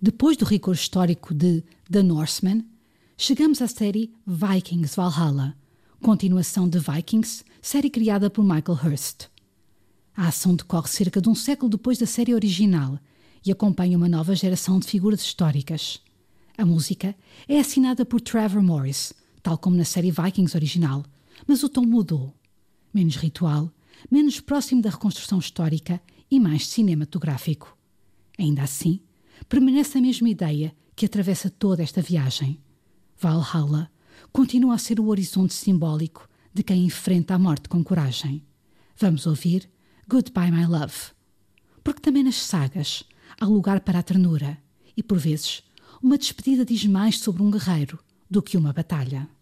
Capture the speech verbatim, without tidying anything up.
Depois do rigor histórico de The Norseman, chegamos à série Vikings Valhalla, continuação de Vikings, série criada por Michael Hirst. A ação decorre cerca de um século depois da série original e acompanha uma nova geração de figuras históricas. A música é assinada por Trevor Morris, tal como na série Vikings original, mas o tom mudou. Menos ritual, menos próximo da reconstrução histórica e mais cinematográfico. Ainda assim, permanece a mesma ideia que atravessa toda esta viagem. Valhalla continua a ser o horizonte simbólico de quem enfrenta a morte com coragem. Vamos ouvir Goodbye My Love. Porque também nas sagas há lugar para a ternura e, por vezes, uma despedida diz mais sobre um guerreiro do que uma batalha.